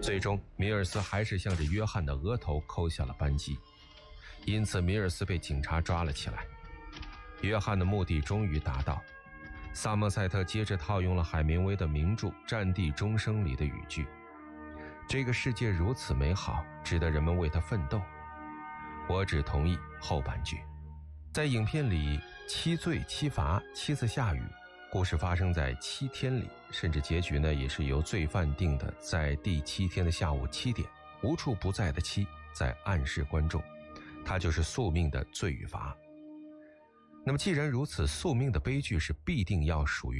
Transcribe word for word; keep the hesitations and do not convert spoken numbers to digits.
最终米尔斯还是向着约翰的额头扣下了扳机，因此米尔斯被警察抓了起来。约翰的目的终于达到，萨默塞特接着套用了海明威的名著《战地钟声》里的语句：这个世界如此美好，值得人们为它奋斗。我只同意后半句。在影片里，七罪七罚，七次下雨，故事发生在七天里，甚至结局呢也是由罪犯定的，在第七天的下午七点，无处不在的七在暗示观众，它就是宿命的罪与罚。那么既然如此，宿命的悲剧是必定要属于